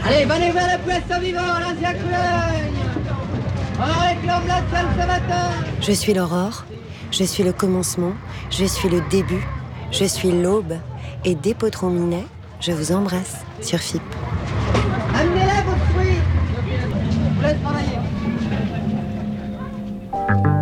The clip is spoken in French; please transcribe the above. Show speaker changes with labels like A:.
A: Allez, venez vers le puesto vivant, l'ancien Crueil. On réclame la salle ce matin.
B: Je suis l'aurore, je suis le commencement, je suis le début, je suis l'aube. Et dès Potron Minet, je vous embrasse sur FIP.